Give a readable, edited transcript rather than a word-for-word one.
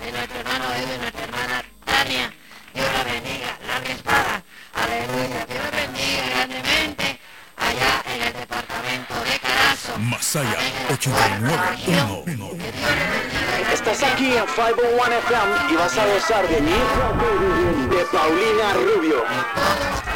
de nuestro hermano Edu y nuestra hermana Tania. Dios los bendiga, larga espada, aleluya, Dios los bendiga grandemente allá en el departamento de Carazo. Masaya 89.1. Estás aquí en 501 FM y vas a gozar de Paulina Rubio.